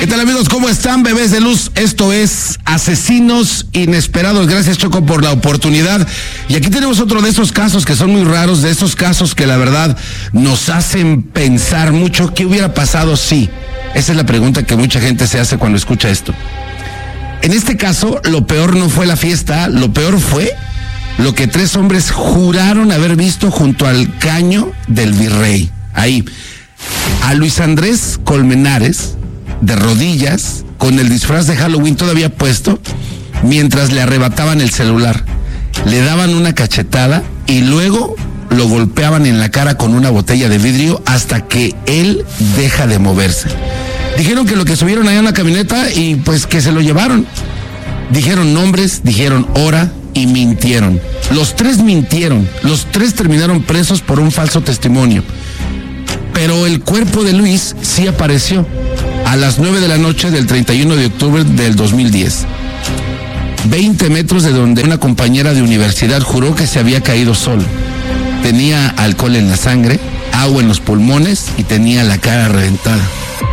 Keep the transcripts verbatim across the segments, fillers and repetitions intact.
¿Qué tal, amigos? ¿Cómo están, bebés de luz? Esto es Asesinos Inesperados. Gracias, Choco, por la oportunidad. Y aquí tenemos otro de esos casos que son muy raros, de esos casos que la verdad nos hacen pensar mucho. ¿Qué hubiera pasado si? Esa es la pregunta que mucha gente se hace cuando escucha esto. En este caso, lo peor no fue la fiesta, lo peor fue lo que tres hombres juraron haber visto junto al caño del Virrey. Ahí, a Luis Andrés Colmenares, de rodillas, con el disfraz de Halloween todavía puesto, mientras le arrebataban el celular. Le daban una cachetada y luego lo golpeaban en la cara con una botella de vidrio hasta que él deja de moverse. Dijeron que lo que subieron allá en la camioneta y pues que se lo llevaron. Dijeron nombres, dijeron hora y mintieron. Los tres mintieron. Los tres terminaron presos por un falso testimonio. Pero el cuerpo de Luis sí apareció a las nueve de la noche del treinta y uno de octubre del dos mil diez. veinte metros de donde una compañera de universidad juró que se había caído solo. Tenía alcohol en la sangre, agua en los pulmones y tenía la cara reventada.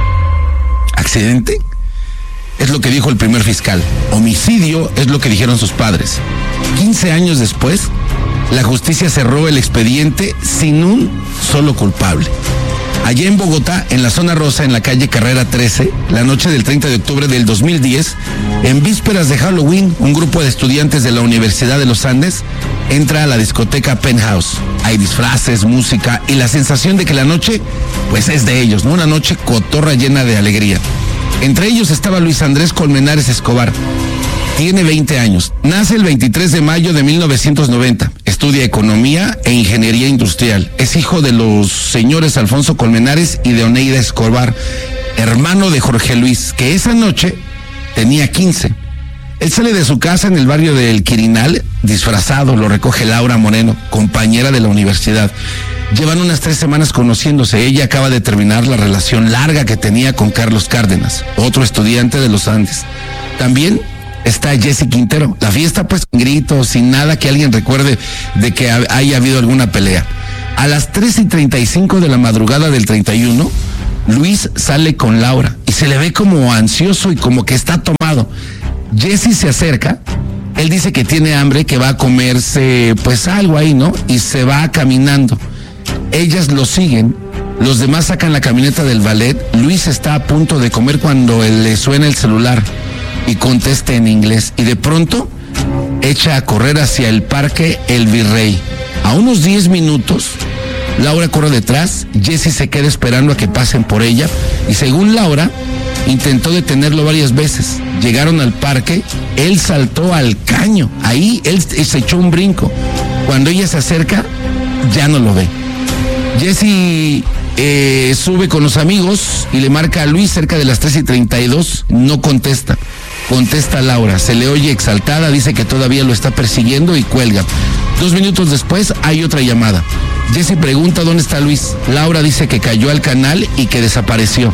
¿Accidente? Es lo que dijo el primer fiscal. Homicidio es lo que dijeron sus padres. quince años después, la justicia cerró el expediente sin un solo culpable. Allá en Bogotá, en la zona rosa, en la calle Carrera trece, la noche del treinta de octubre del dos mil diez, en vísperas de Halloween, un grupo de estudiantes de la Universidad de los Andes entra a la discoteca Penthouse. Hay disfraces, música y la sensación de que la noche, pues es de ellos, ¿no? Una noche cotorra llena de alegría. Entre ellos estaba Luis Andrés Colmenares Escobar. Tiene veinte años. Nace el veintitrés de mayo de mil novecientos noventa. Estudia Economía e Ingeniería Industrial. Es hijo de los señores Alfonso Colmenares y de Oneida Escobar, hermano de Jorge Luis, que esa noche tenía quince. Él sale de su casa en el barrio del Quirinal, disfrazado, lo recoge Laura Moreno, compañera de la universidad. Llevan unas tres semanas conociéndose. Ella acaba de terminar la relación larga que tenía con Carlos Cárdenas, otro estudiante de los Andes. También está Jesse Quintero. La fiesta pues sin gritos, sin nada que alguien recuerde de que haya habido alguna pelea. A las tres y treinta y cinco de la madrugada del treinta y uno, Luis sale con Laura y se le ve como ansioso y como que está tomado. Jesse se acerca, él dice que tiene hambre, que va a comerse pues algo ahí, ¿no? Y se va caminando. Ellas lo siguen, los demás sacan la camioneta del ballet. Luis está a punto de comer cuando él le suena el celular y contesta en inglés, y de pronto echa a correr hacia el parque El Virrey. A unos diez minutos, Laura corre detrás, Jesse se queda esperando a que pasen por ella, y según Laura, intentó detenerlo varias veces. Llegaron al parque, él saltó al caño, ahí él se echó un brinco. Cuando ella se acerca, ya no lo ve. Jesse eh, sube con los amigos y le marca a Luis cerca de las tres y treinta y dos, no contesta. Contesta Laura, se le oye exaltada, dice que todavía lo está persiguiendo y cuelga. Dos minutos después hay otra llamada. Jesse pregunta dónde está Luis. Laura dice que cayó al canal y que desapareció.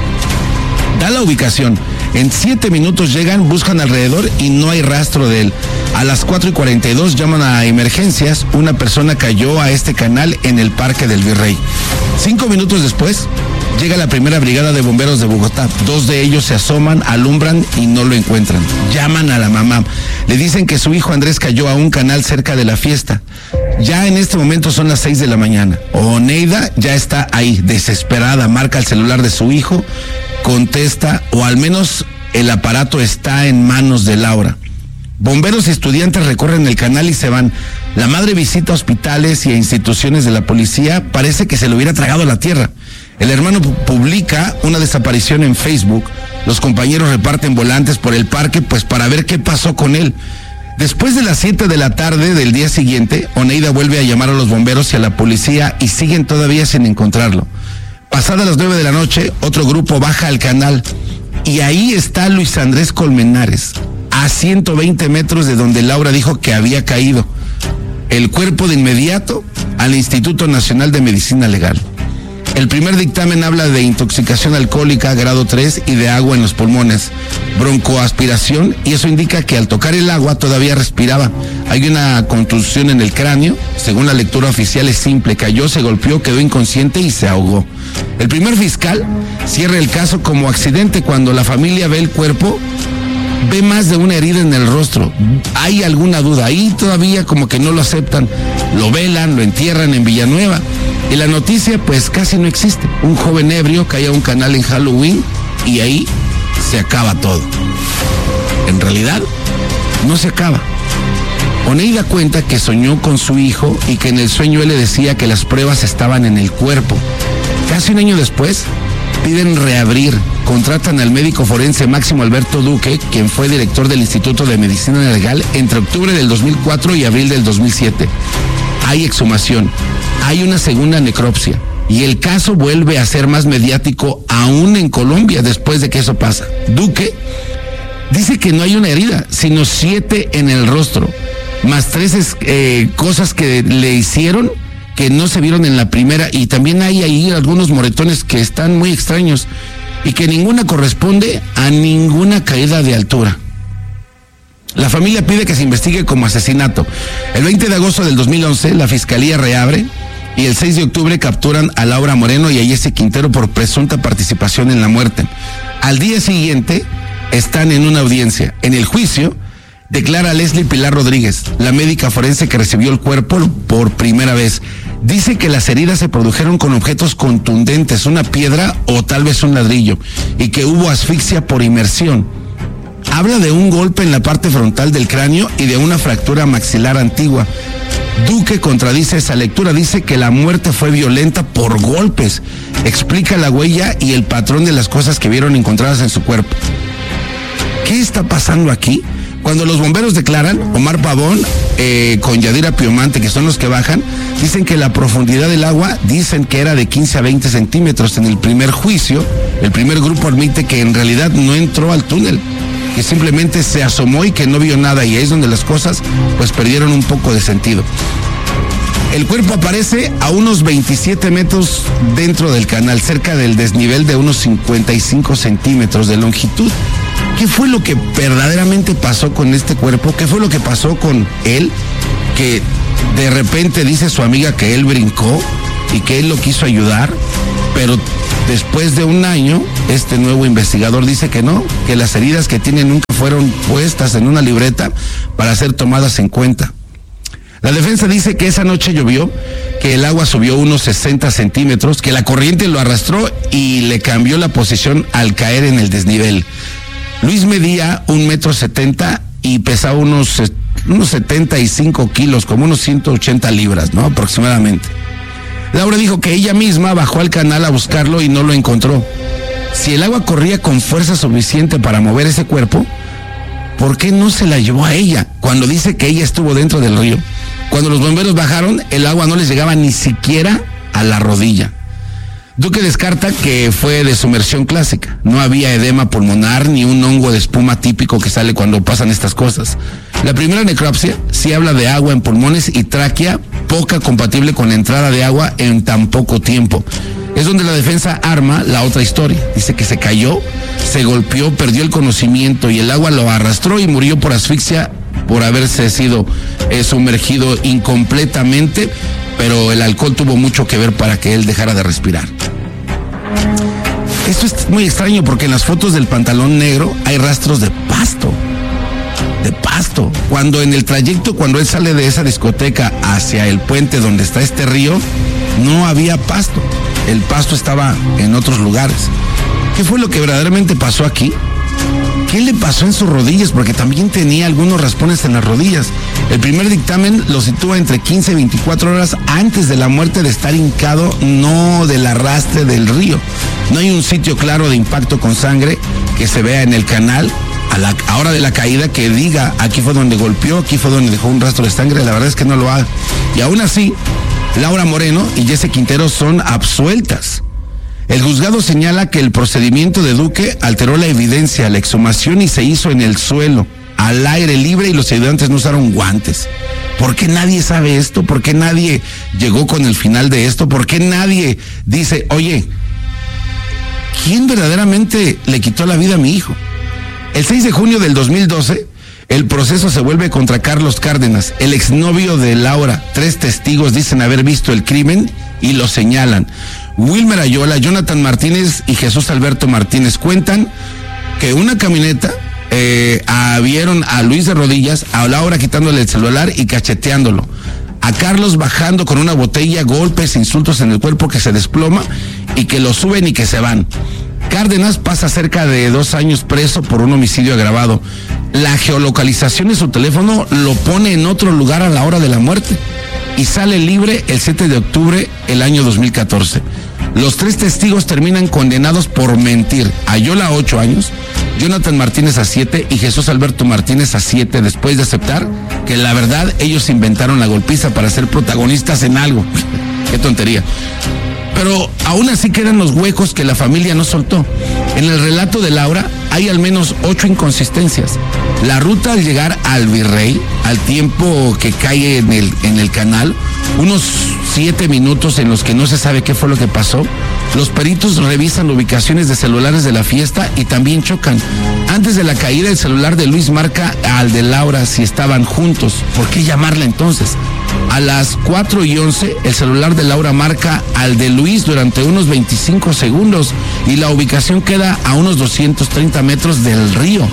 Da la ubicación. En siete minutos llegan, buscan alrededor y no hay rastro de él. A las cuatro y cuarenta y dos llaman a emergencias. Una persona cayó a este canal en el Parque del Virrey. Cinco minutos después llega la primera brigada de bomberos de Bogotá. Dos de ellos se asoman, alumbran y no lo encuentran. Llaman a la mamá. Le dicen que su hijo Andrés cayó a un canal cerca de la fiesta. Ya en este momento son las seis de la mañana. Oneida ya está ahí, desesperada. Marca el celular de su hijo, contesta, o al menos el aparato está en manos de Laura. Bomberos y estudiantes recorren el canal y se van. La madre visita hospitales y a instituciones de la policía. Parece que se le hubiera tragado la tierra. El hermano publica una desaparición en Facebook. Los compañeros reparten volantes por el parque pues para ver qué pasó con él. Después de las siete de la tarde del día siguiente, Oneida vuelve a llamar a los bomberos y a la policía y siguen todavía sin encontrarlo. Pasadas las nueve de la noche, otro grupo baja al canal y ahí está Luis Andrés Colmenares, a ciento veinte metros de donde Laura dijo que había caído. El cuerpo de inmediato al Instituto Nacional de Medicina Legal. El primer dictamen habla de intoxicación alcohólica grado tres y de agua en los pulmones, broncoaspiración, y eso indica que al tocar el agua todavía respiraba. Hay una contusión en el cráneo, según la lectura oficial es simple, cayó, se golpeó, quedó inconsciente y se ahogó. El primer fiscal cierra el caso como accidente. Cuando la familia ve el cuerpo, ve más de una herida en el rostro. Hay alguna duda, ahí todavía como que no lo aceptan, lo velan, lo entierran en Villanueva. Y la noticia pues casi no existe. Un joven ebrio cae a un canal en Halloween y ahí se acaba todo. En realidad, no se acaba. Oneida cuenta que soñó con su hijo y que en el sueño él le decía que las pruebas estaban en el cuerpo. Casi un año después, piden reabrir. Contratan al médico forense Máximo Alberto Duque, quien fue director del Instituto de Medicina Legal entre octubre del dos mil cuatro y abril del dos mil siete. Hay exhumación, hay una segunda necropsia y el caso vuelve a ser más mediático aún en Colombia después de que eso pasa. Duque dice que no hay una herida, sino siete en el rostro, más tres eh, cosas que le hicieron que no se vieron en la primera, y también hay ahí algunos moretones que están muy extraños y que ninguna corresponde a ninguna caída de altura. La familia pide que se investigue como asesinato. El veinte de agosto del dos mil once, la fiscalía reabre y el seis de octubre capturan a Laura Moreno y a Jesse Quintero por presunta participación en la muerte. Al día siguiente, están en una audiencia. En el juicio, declara Leslie Pilar Rodríguez, la médica forense que recibió el cuerpo por primera vez. Dice que las heridas se produjeron con objetos contundentes, una piedra o tal vez un ladrillo, y que hubo asfixia por inmersión. Habla de un golpe en la parte frontal del cráneo y de una fractura maxilar antigua. Duque contradice esa lectura, dice que la muerte fue violenta por golpes. Explica la huella y el patrón de las cosas que vieron encontradas en su cuerpo. ¿Qué está pasando aquí? Cuando los bomberos declaran, Omar Pavón eh, con Yadira Piomante, que son los que bajan, dicen que la profundidad del agua, dicen que era de quince a veinte centímetros. En el primer juicio, el primer grupo admite que en realidad no entró al túnel, que simplemente se asomó y que no vio nada, y ahí es donde las cosas pues perdieron un poco de sentido. El cuerpo aparece a unos veintisiete metros dentro del canal, cerca del desnivel de unos cincuenta y cinco centímetros de longitud. ¿Qué fue lo que verdaderamente pasó con este cuerpo? ¿Qué fue lo que pasó con él? Que de repente dice su amiga que él brincó y que él lo quiso ayudar, pero después de un año, este nuevo investigador dice que no, que las heridas que tiene nunca fueron puestas en una libreta para ser tomadas en cuenta. La defensa dice que esa noche llovió, que el agua subió unos sesenta centímetros, que la corriente lo arrastró y le cambió la posición al caer en el desnivel. Luis medía un metro setenta y pesaba unos, unos setenta y cinco kilos, como unos ciento ochenta libras, ¿no? Aproximadamente. Laura dijo que ella misma bajó al canal a buscarlo y no lo encontró. Si el agua corría con fuerza suficiente para mover ese cuerpo, ¿por qué no se la llevó a ella cuando dice que ella estuvo dentro del río? Cuando los bomberos bajaron, el agua no les llegaba ni siquiera a la rodilla. Duque descarta que fue de sumersión clásica. No había edema pulmonar ni un hongo de espuma típico que sale cuando pasan estas cosas. La primera necropsia sí habla de agua en pulmones y tráquea poca compatible con la entrada de agua en tan poco tiempo. Es donde la defensa arma la otra historia. Dice que se cayó, se golpeó, perdió el conocimiento y el agua lo arrastró y murió por asfixia por haberse sido eh, sumergido incompletamente, pero el alcohol tuvo mucho que ver para que él dejara de respirar. Esto es muy extraño porque en las fotos del pantalón negro hay rastros de pasto, de pasto. Cuando en el trayecto, cuando él sale de esa discoteca hacia el puente donde está este río, no había pasto. El pasto estaba en otros lugares. ¿Qué fue lo que verdaderamente pasó aquí? ¿Qué le pasó en sus rodillas? Porque también tenía algunos raspones en las rodillas. El primer dictamen lo sitúa entre quince y veinticuatro horas antes de la muerte de estar hincado, no del arrastre del río. No hay un sitio claro de impacto con sangre que se vea en el canal a la a hora de la caída que diga aquí fue donde golpeó, aquí fue donde dejó un rastro de sangre. La verdad es que no lo hay. Y aún así, Laura Moreno y Jesse Quintero son absueltas. El juzgado señala que el procedimiento de Duque alteró la evidencia, la exhumación y se hizo en el suelo, al aire libre y los ayudantes no usaron guantes. ¿Por qué nadie sabe esto? ¿Por qué nadie llegó con el final de esto? ¿Por qué nadie dice, oye, ¿quién verdaderamente le quitó la vida a mi hijo? El seis de junio del dos mil doce, el proceso se vuelve contra Carlos Cárdenas, el exnovio de Laura. Tres testigos dicen haber visto el crimen y lo señalan. Wilmer Ayola, Jonathan Martínez y Jesús Alberto Martínez cuentan que una camioneta eh, a, vieron a Luis de rodillas, a Laura quitándole el celular y cacheteándolo, a Carlos bajando con una botella, golpes, insultos en el cuerpo que se desploma y que lo suben y que se van. Cárdenas pasa cerca de dos años preso por un homicidio agravado. La geolocalización de su teléfono lo pone en otro lugar a la hora de la muerte y sale libre el siete de octubre del año dos mil catorce. Los tres testigos terminan condenados por mentir. Ayola a ocho años, Jonathan Martínez a siete y Jesús Alberto Martínez a siete, después de aceptar que la verdad ellos inventaron la golpiza para ser protagonistas en algo. Qué tontería. Pero aún así quedan los huecos que la familia no soltó. En el relato de Laura hay al menos ocho inconsistencias. La ruta al llegar al Virrey, al tiempo que cae en el, en el canal, unos siete minutos en los que no se sabe qué fue lo que pasó. Los peritos revisan ubicaciones de celulares de la fiesta y también chocan. Antes de la caída, el celular de Luis marca al de Laura si estaban juntos. ¿Por qué llamarla entonces? A las cuatro y once, el celular de Laura marca al de Luis durante unos veinticinco segundos y la ubicación queda a unos doscientos treinta metros del río.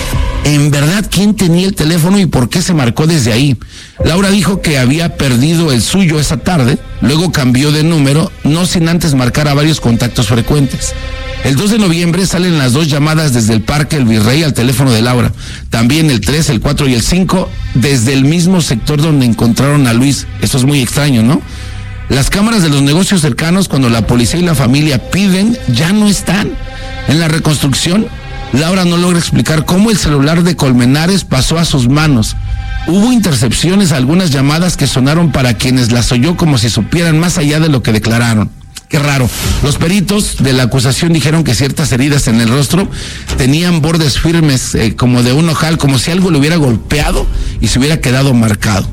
En verdad, ¿quién tenía el teléfono y por qué se marcó desde ahí? Laura dijo que había perdido el suyo esa tarde, luego cambió de número, no sin antes marcar a varios contactos frecuentes. El dos de noviembre salen las dos llamadas desde el Parque El Virrey al teléfono de Laura. También el tres, el cuatro y el cinco desde el mismo sector donde encontraron a Luis. Eso es muy extraño, ¿no? Las cámaras de los negocios cercanos, cuando la policía y la familia piden, ya no están. En la reconstrucción, Laura no logra explicar cómo el celular de Colmenares pasó a sus manos. Hubo intercepciones a algunas llamadas que sonaron para quienes las oyó como si supieran más allá de lo que declararon. Qué raro. Los peritos de la acusación dijeron que ciertas heridas en el rostro tenían bordes firmes, eh, como de un ojal, como si algo le hubiera golpeado y se hubiera quedado marcado.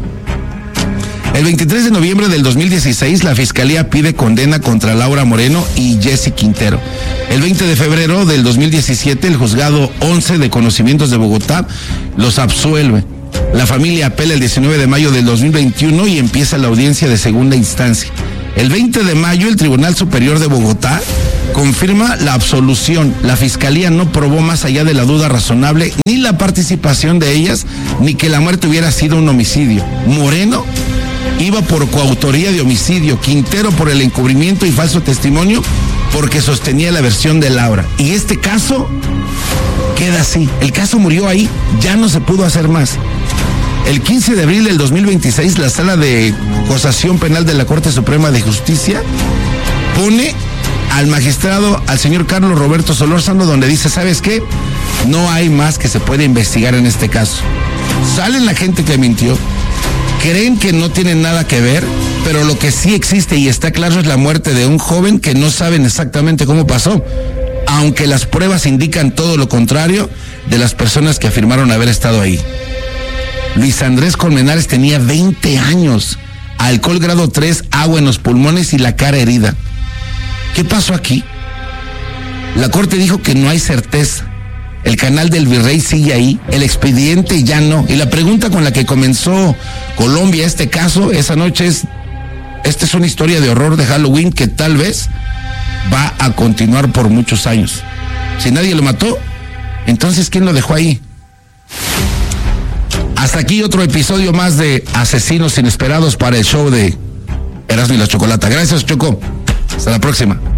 El veintitrés de noviembre del dos mil dieciséis, la Fiscalía pide condena contra Laura Moreno y Jesse Quintero. El veinte de febrero del dos mil diecisiete, el juzgado once de conocimientos de Bogotá los absuelve. La familia apela el diecinueve de mayo del dos mil veintiuno y empieza la audiencia de segunda instancia. El veinte de mayo, el Tribunal Superior de Bogotá confirma la absolución. La Fiscalía no probó más allá de la duda razonable ni la participación de ellas, ni que la muerte hubiera sido un homicidio. Moreno iba por coautoría de homicidio, Quintero por el encubrimiento y falso testimonio porque sostenía la versión de Laura. Y este caso queda así. El caso murió ahí, ya no se pudo hacer más. El quince de abril del dos mil veintiséis, la Sala de Acusación Penal de la Corte Suprema de Justicia pone al magistrado, al señor Carlos Roberto Solórzano, donde dice, ¿sabes qué? No hay más que se puede investigar en este caso. Salen la gente que mintió, creen que no tienen nada que ver, pero lo que sí existe y está claro es la muerte de un joven que no saben exactamente cómo pasó, aunque las pruebas indican todo lo contrario de las personas que afirmaron haber estado ahí. Luis Andrés Colmenares tenía veinte años, alcohol grado tres, agua en los pulmones y la cara herida. ¿Qué pasó aquí? La corte dijo que no hay certeza. El canal del Virrey sigue ahí, el expediente ya no. Y la pregunta con la que comenzó Colombia este caso esa noche es, esta es una historia de horror de Halloween que tal vez va a continuar por muchos años. Si nadie lo mató, entonces ¿quién lo dejó ahí? Hasta aquí otro episodio más de Asesinos Inesperados para el show de Erasmo y la Chocolata. Gracias, Choco. Hasta la próxima.